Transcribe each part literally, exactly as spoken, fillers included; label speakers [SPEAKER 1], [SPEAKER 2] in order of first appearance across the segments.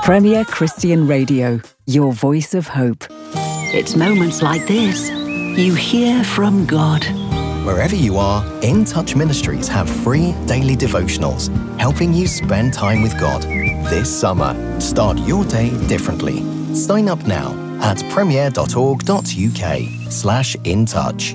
[SPEAKER 1] Premier Christian Radio, your voice of hope.
[SPEAKER 2] It's moments like this you hear from God.
[SPEAKER 3] Wherever you are, In Touch Ministries have free daily devotionals, helping you spend time with God. This summer, start your day differently. Sign up now at premier.org.uk slash in touch.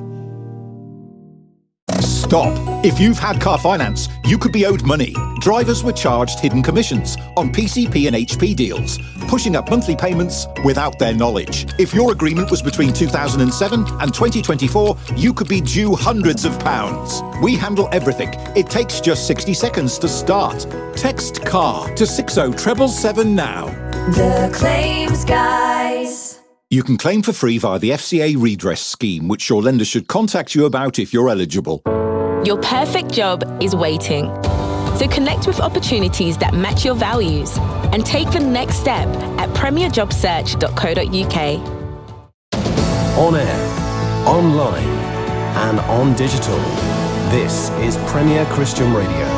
[SPEAKER 4] Stop! If you've had car finance, you could be owed money. Drivers were charged hidden commissions on P C P and H P deals, pushing up monthly payments without their knowledge. If your agreement was between two thousand seven and twenty twenty-four, you could be due hundreds of pounds. We handle everything. It takes just sixty seconds to start. Text CAR to six oh seven seven now.
[SPEAKER 5] The Claims Guys.
[SPEAKER 4] You can claim for free via the F C A redress scheme, which your lender should contact you about if you're eligible.
[SPEAKER 6] Your perfect job is waiting. So connect with opportunities that match your values and take the next step at premier job search dot co dot uk.
[SPEAKER 7] On air, online, and on digital. This is Premier Christian Radio.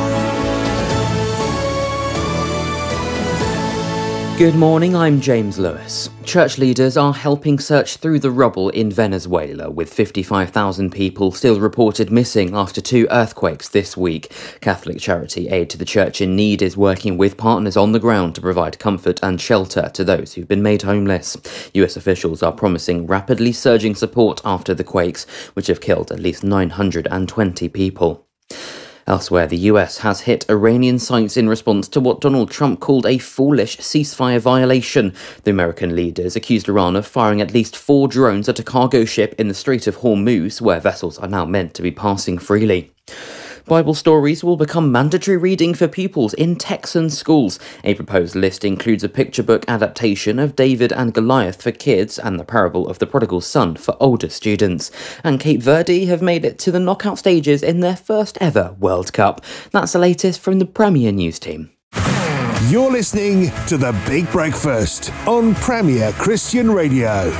[SPEAKER 8] Good morning, I'm James Lewis. Church leaders are helping search through the rubble in Venezuela, with fifty-five thousand people still reported missing after two earthquakes this week. Catholic charity Aid to the Church in Need is working with partners on the ground to provide comfort and shelter to those who've been made homeless. U S officials are promising rapidly surging support after the quakes, which have killed at least nine hundred twenty people. Elsewhere, the U S has hit Iranian sites in response to what Donald Trump called a foolish ceasefire violation. The American leaders accused Iran of firing at least four drones at a cargo ship in the Strait of Hormuz, where vessels are now meant to be passing freely. Bible stories will become mandatory reading for pupils in Texan schools. A proposed list includes a picture book adaptation of David and Goliath for kids and the parable of the prodigal son for older students. And Cape Verde have made it to the knockout stages in their first ever World Cup. That's the latest from the Premier News team.
[SPEAKER 9] You're listening to The Big Breakfast on Premier Christian Radio.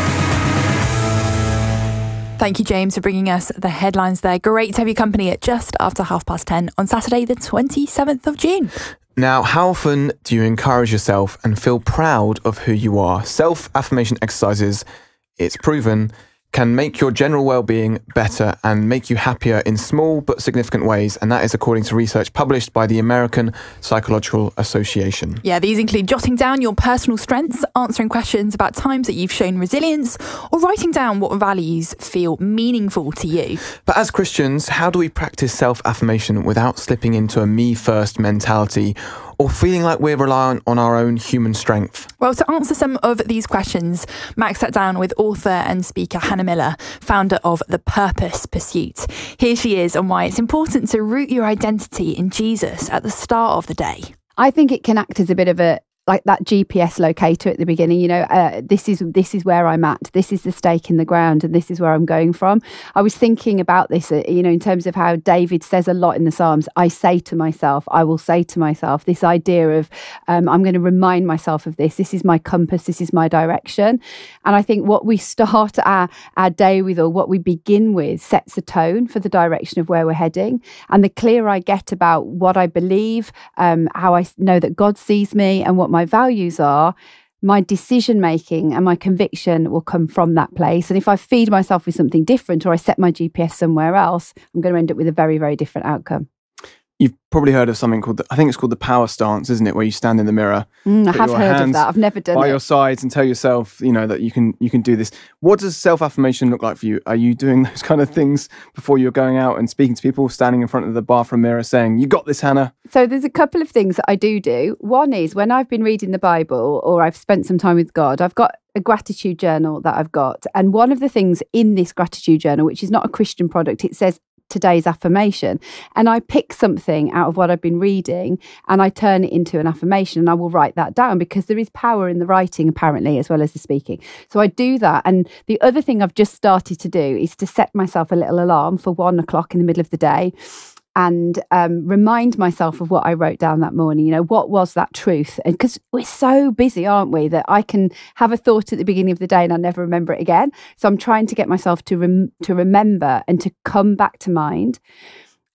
[SPEAKER 10] Thank you, James, for bringing us the headlines there. Great to have your company at just after half past ten on Saturday, the twenty-seventh of June.
[SPEAKER 11] Now, how often do you encourage yourself and feel proud of who you are? Self-affirmation exercises, it's proven, can make your general well-being better and make you happier in small but significant ways, and that is according to research published by the American Psychological Association.
[SPEAKER 10] Yeah, these include jotting down your personal strengths, answering questions about times that you've shown resilience, or writing down what values feel meaningful to you.
[SPEAKER 11] But as Christians, how do we practice self-affirmation without slipping into a me-first mentality or feeling like we're reliant on our own human strength?
[SPEAKER 10] Well, to answer some of these questions, Max sat down with author and speaker Hannah Miller, founder of The Purpose Pursuit. Here she is on why it's important to root your identity in Jesus at the start of the day.
[SPEAKER 12] I think it can act as a bit of a like that G P S locator at the beginning, you know, uh, this is this is where I'm at, this is the stake in the ground, and this is where I'm going from. I was thinking about this, uh, you know, in terms of how David says a lot in the Psalms, I say to myself, I will say to myself, this idea of um, I'm going to remind myself of this, this is my compass, this is my direction. And I think what we start our, our day with, or what we begin with, sets a tone for the direction of where we're heading. And the clearer I get about what I believe, um, how I know that God sees me and what my values are, my decision making and my conviction will come from that place. And if I feed myself with something different, or I set my G P S somewhere else, I'm going to end up with a very, very different outcome.
[SPEAKER 11] You've probably heard of something called, the, I think it's called the power stance, isn't it? Where you stand in the mirror.
[SPEAKER 12] Mm, I have heard of that. I've never done
[SPEAKER 11] by
[SPEAKER 12] it.
[SPEAKER 11] your sides and tell yourself, you know, that you can you can do this. What does self-affirmation look like for you? Are you doing those kind of things before you're going out and speaking to people, standing in front of the bathroom mirror saying, you got this, Hannah?
[SPEAKER 12] So there's a couple of things that I do do. One is when I've been reading the Bible or I've spent some time with God, I've got a gratitude journal that I've got. And one of the things in this gratitude journal, which is not a Christian product, it says today's affirmation. And I pick something out of what I've been reading and I turn it into an affirmation, and I will write that down because there is power in the writing apparently as well as the speaking. So I do that. And the other thing I've just started to do is to set myself a little alarm for one o'clock in the middle of the day and um, remind myself of what I wrote down that morning. You know, what was that truth? And because we're so busy, aren't we, that I can have a thought at the beginning of the day and I never remember it again. So I'm trying to get myself to rem- to remember and to come back to mind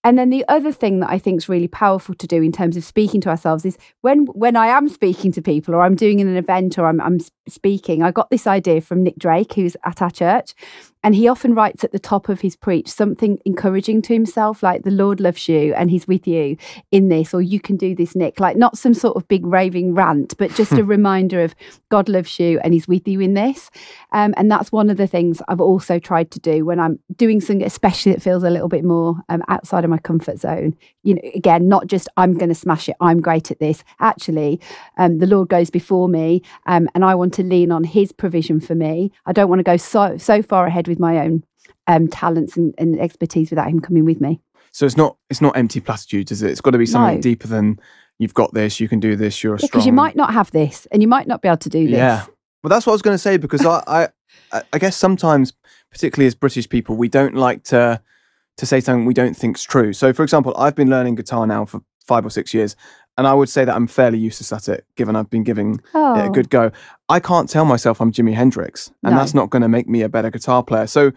[SPEAKER 12] And then the other thing that I think is really powerful to do in terms of speaking to ourselves is when when I am speaking to people, or I'm doing an event, or I'm, I'm speaking, I got this idea from Nick Drake, who's at our church, and he often writes at the top of his preach something encouraging to himself, like the Lord loves you and he's with you in this, or you can do this, Nick. Like not some sort of big raving rant, but just a reminder of God loves you and he's with you in this. Um, and that's one of the things I've also tried to do when I'm doing something, especially that feels a little bit more um, outside of my comfort zone. You know, again, not just I'm going to smash it, I'm great at this. Actually, um, the Lord goes before me, um, and I want to lean on his provision for me. I don't want to go so so far ahead with my own um, talents and, and expertise without him coming with me.
[SPEAKER 11] So it's not it's not empty platitudes, is it? It's got to be something
[SPEAKER 12] No.
[SPEAKER 11] deeper than you've got this, you can do this, you're a strong.
[SPEAKER 12] Because you might not have this, and you might not be able to do this.
[SPEAKER 11] Yeah. Well, that's what I was going to say, because I, I, I guess sometimes, particularly as British people, we don't like to to say something we don't think's true. So, for example, I've been learning guitar now for five or six years, and I would say that I'm fairly useless at it, given I've been giving
[SPEAKER 12] Oh.
[SPEAKER 11] it a good go. I can't tell myself I'm Jimi Hendrix, and
[SPEAKER 12] No.
[SPEAKER 11] that's not going to make me a better guitar player. So,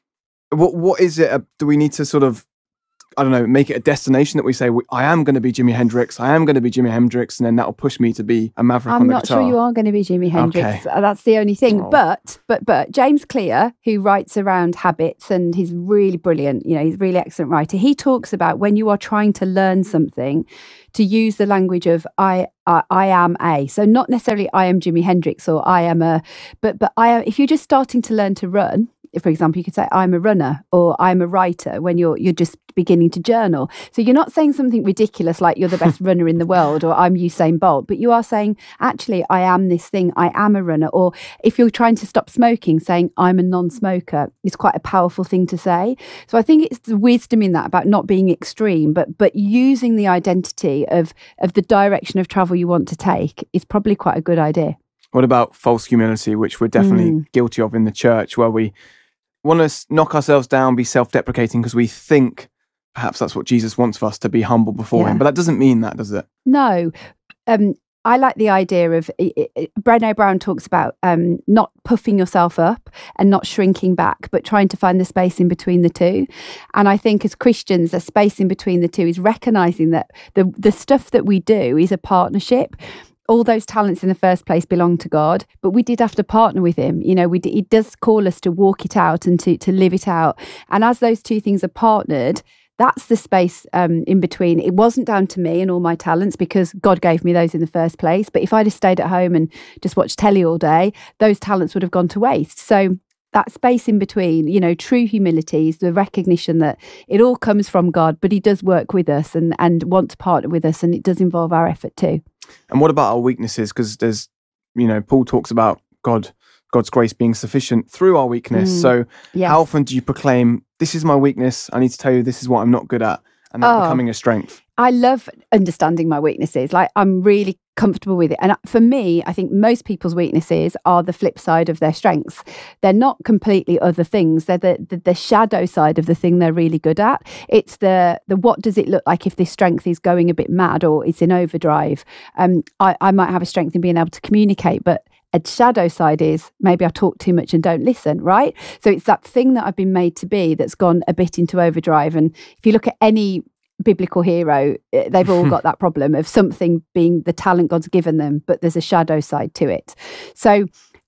[SPEAKER 11] what what is it? uh, Do we need to sort of, I don't know, make it a destination that we say, I am going to be Jimi Hendrix, I am going to be Jimi Hendrix, and then that'll push me to be a maverick
[SPEAKER 12] I'm
[SPEAKER 11] on the
[SPEAKER 12] not
[SPEAKER 11] guitar?
[SPEAKER 12] sure you are going to be Jimi Hendrix.
[SPEAKER 11] Okay.
[SPEAKER 12] Uh, That's the only thing.
[SPEAKER 11] Oh.
[SPEAKER 12] But but but James Clear, who writes around habits, and he's really brilliant. You know, he's a really excellent writer. He talks about when you are trying to learn something, to use the language of I. I, I am a. So not necessarily I am Jimi Hendrix or I am a, but but I am. If you're just starting to learn to run, if, for example, you could say I'm a runner or I'm a writer when you're you're just beginning to journal. So you're not saying something ridiculous like you're the best runner in the world or I'm Usain Bolt, but you are saying actually I am this thing. I am a runner. Or if you're trying to stop smoking, saying I'm a non-smoker is quite a powerful thing to say. So I think it's the wisdom in that about not being extreme, but but using the identity of of the direction of travel you want to take is probably quite a good idea.
[SPEAKER 11] What about false humility, which we're definitely
[SPEAKER 12] Mm.
[SPEAKER 11] guilty of in the church, where we want to knock ourselves down, be self-deprecating because we think perhaps that's what Jesus wants of us, to be humble before
[SPEAKER 12] Yeah.
[SPEAKER 11] him. But that doesn't mean that, does it?
[SPEAKER 12] No. Um, I like the idea of, i- i- Brené Brown talks about um, not puffing yourself up and not shrinking back, but trying to find the space in between the two. And I think as Christians, the space in between the two is recognizing that the the stuff that we do is a partnership. All those talents in the first place belong to God, but we did have to partner with him. You know, we d- he does call us to walk it out and to to live it out. And as those two things are partnered, that's the space um, in between. It wasn't down to me and all my talents because God gave me those in the first place. But if I'd have stayed at home and just watched telly all day, those talents would have gone to waste. So that space in between, you know, true humility is the recognition that it all comes from God, but he does work with us and, and want to partner with us. And it does involve our effort too.
[SPEAKER 11] And what about our weaknesses? Because there's, you know, Paul talks about God, God's grace being sufficient through our weakness.
[SPEAKER 12] Mm,
[SPEAKER 11] So
[SPEAKER 12] yes.
[SPEAKER 11] how often do you proclaim, this is my weakness, I need to tell you this is what I'm not good at, and that
[SPEAKER 12] Oh.
[SPEAKER 11] becoming a strength?
[SPEAKER 12] I love understanding my weaknesses. Like I'm really comfortable with it. And for me, I think most people's weaknesses are the flip side of their strengths. They're not completely other things. They're the, the, the shadow side of the thing they're really good at. It's the the what does it look like if this strength is going a bit mad or it's in overdrive. Um, I, I might have a strength in being able to communicate, but a shadow side is maybe I talk too much and don't listen, right? So it's that thing that I've been made to be that's gone a bit into overdrive. And if you look at any biblical hero, they've all got that problem of something being the talent God's given them, but there's a shadow side to it. So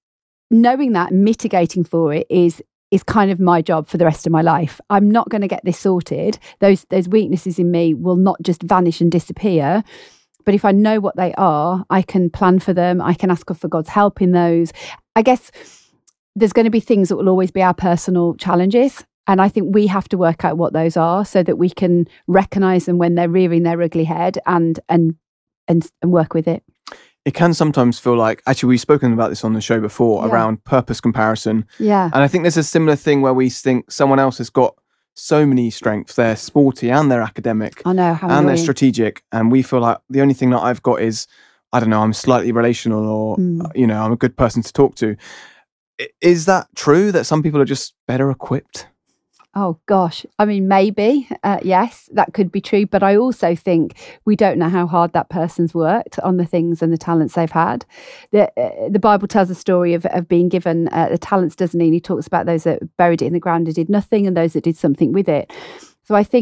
[SPEAKER 12] knowing that, mitigating for it is is kind of my job for the rest of my life. I'm not going to get this sorted. Those those weaknesses in me will not just vanish and disappear. But if I know what they are, I can plan for them. I can ask for God's help in those. I guess there's going to be things that will always be our personal challenges. And I think we have to work out what those are so that we can recognise them when they're rearing their ugly head and and and, and work with it.
[SPEAKER 11] It can sometimes feel like, actually, we've spoken about this on the show before,
[SPEAKER 12] Yeah.
[SPEAKER 11] around purpose comparison.
[SPEAKER 12] Yeah.
[SPEAKER 11] And I think there's a similar thing where we think someone else has got so many strengths. They're sporty and they're academic
[SPEAKER 12] I know how
[SPEAKER 11] and they're
[SPEAKER 12] annoying.
[SPEAKER 11] strategic. And we feel like the only thing that I've got is, I don't know, I'm slightly relational or,
[SPEAKER 12] Mm.
[SPEAKER 11] you know, I'm a good person to talk to. I- Is that true that some people are just better equipped?
[SPEAKER 12] Oh gosh, I mean, maybe, uh, yes, that could be true. But I also think we don't know how hard that person's worked on the things and the talents they've had. The uh, the Bible tells a story of, of being given uh, the talents, doesn't he? And he talks about those that buried it in the ground and did nothing and those that did something with it. So I think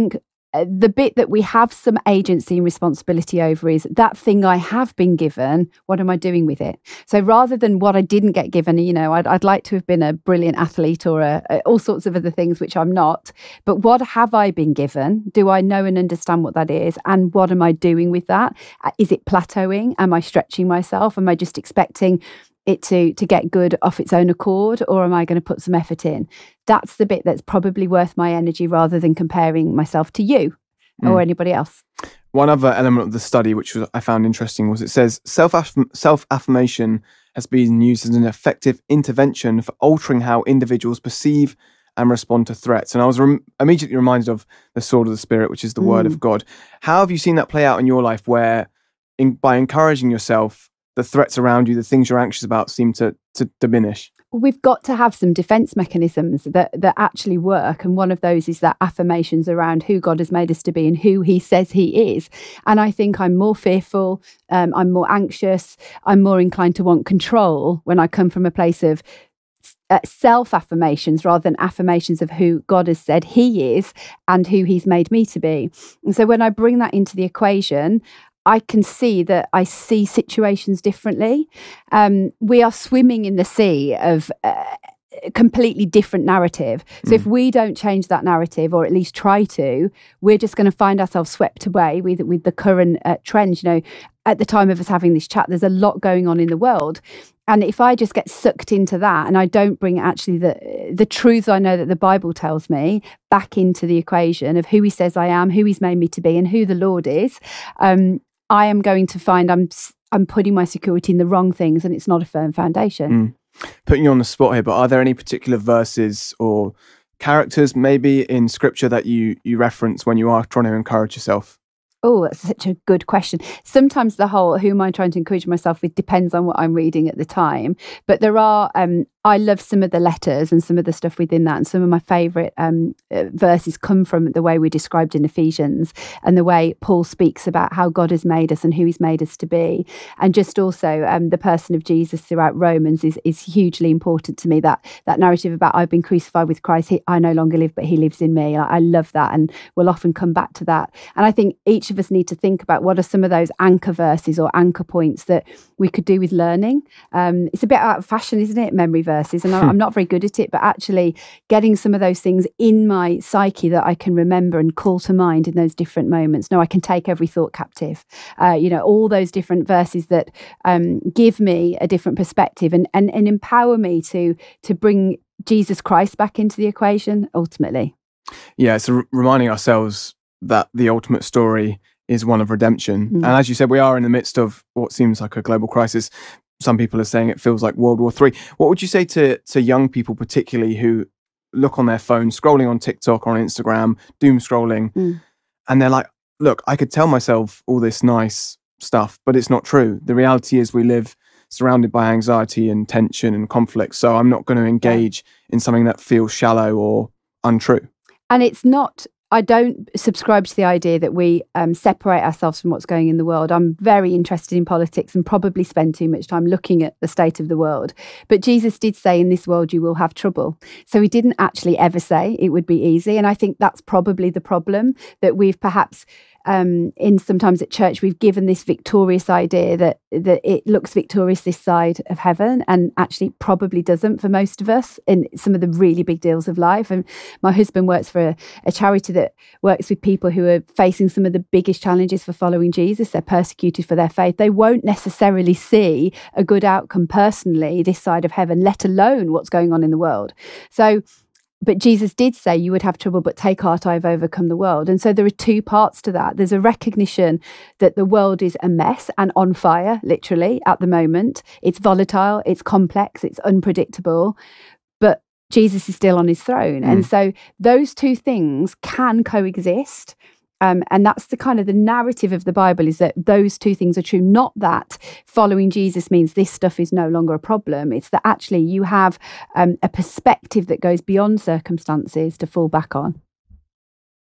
[SPEAKER 12] uh, the bit that we have some agency and responsibility over is that thing I have been given, what am I doing with it? So rather than what I didn't get given, you know, I'd, I'd like to have been a brilliant athlete or a, a, all sorts of other things, which I'm not. But what have I been given? Do I know and understand what that is? And what am I doing with that? Is it plateauing? Am I stretching myself? Am I just expecting it to to get good off its own accord, or am I going to put some effort in? That's the bit that's probably worth my energy rather than comparing myself to you mm. or anybody else.
[SPEAKER 11] One other element of the study which was, I found interesting was it says self self-affirmation has been used as an effective intervention for altering how individuals perceive and respond to threats. And I was rem- immediately reminded of the sword of the Spirit, which is the mm. word of God. How have you seen that play out in your life where in, by encouraging yourself, the threats around you, the things you're anxious about seem to, to diminish?
[SPEAKER 12] We've got to have some defense mechanisms that, that actually work. And one of those is that affirmations around who God has made us to be and who he says he is. And I think I'm more fearful, um, I'm more anxious, I'm more inclined to want control when I come from a place of uh, self-affirmations rather than affirmations of who God has said he is and who he's made me to be. And so when I bring that into the equation, I can see that I see situations differently. Um, we are swimming in the sea of uh, a completely different narrative. So mm. if we don't change that narrative, or at least try to, we're just going to find ourselves swept away with with the current uh, trends. You know, at the time of us having this chat, there's a lot going on in the world. And if I just get sucked into that and I don't bring actually the the truths I know that the Bible tells me back into the equation of who he says I am, who he's made me to be, and who the Lord is, um, I am going to find I'm I'm putting my security in the wrong things, and it's not a firm foundation.
[SPEAKER 11] Mm. Putting you on the spot here, but are there any particular verses or characters maybe in Scripture that you you reference when you are trying to encourage yourself?
[SPEAKER 12] Oh, that's such a good question. Sometimes the whole who am I trying to encourage myself with depends on what I'm reading at the time. But there are, um, I love some of the letters and some of the stuff within that. And some of my favourite um, uh, verses come from the way we're described in Ephesians and the way Paul speaks about how God has made us and who he's made us to be. And just also um, the person of Jesus throughout Romans is is hugely important to me. That that narrative about I've been crucified with Christ, he, I no longer live, but he lives in me. I, I love that, and we'll often come back to that. And I think each of us need to think about what are some of those anchor verses or anchor points that we could do with learning. Um, it's a bit out of fashion, isn't it? Memory verses. And I'm not very good at it, but actually getting some of those things in my psyche that I can remember and call to mind in those different moments. No, I can take every thought captive. Uh, you know, all those different verses that um, give me a different perspective and, and, and empower me to, to bring Jesus Christ back into the equation, ultimately.
[SPEAKER 11] Yeah, it's a, reminding ourselves that the ultimate story is one of redemption. Mm. And as you said, we are in the midst of what seems like a global crisis. Some people are saying it feels like World War Three. What would you say to, to young people, particularly who look on their phone, scrolling on TikTok or on Instagram, doom scrolling, mm. and they're like, look, I could tell myself all this nice stuff, but it's not true. The reality is we live surrounded by anxiety and tension and conflict. So I'm not going to engage yeah. in something that feels shallow or untrue.
[SPEAKER 12] And it's not... I don't subscribe to the idea that we um, separate ourselves from what's going in the world. I'm very interested in politics and probably spend too much time looking at the state of the world. But Jesus did say, in this world, you will have trouble. So he didn't actually ever say it would be easy. And I think that's probably the problem, that we've perhaps... Um, in sometimes at church, we've given this victorious idea that that it looks victorious this side of heaven, and actually probably doesn't for most of us in some of the really big deals of life. And my husband works for a, a charity that works with people who are facing some of the biggest challenges for following Jesus. They're persecuted for their faith. They won't necessarily see a good outcome personally this side of heaven, let alone what's going on in the world. So But Jesus did say you would have trouble, but take heart, I've overcome the world. And so there are two parts to that. There's a recognition that the world is a mess and on fire, literally, at the moment. It's volatile, it's complex, it's unpredictable, but Jesus is still on his throne. Mm. And so those two things can coexist. Um, and that's the kind of the narrative of the Bible, is that those two things are true. Not that following Jesus means this stuff is no longer a problem. It's that actually you have um, a perspective that goes beyond circumstances to fall back on.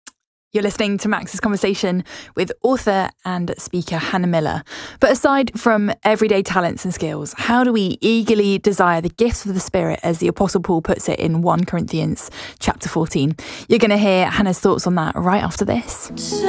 [SPEAKER 10] You're listening to Max's conversation with author and speaker Hannah Miller. But aside from everyday talents and skills, how do we eagerly desire the gifts of the Spirit, as the Apostle Paul puts it in First Corinthians chapter fourteen? You're going to hear Hannah's thoughts on that right after this.